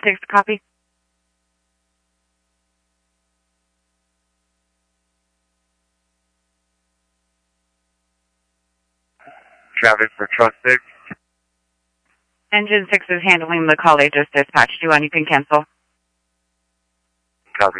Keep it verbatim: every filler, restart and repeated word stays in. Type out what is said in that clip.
six, copy. Traffic for truck six. Engine six is handling the call they just dispatched you on. You can cancel.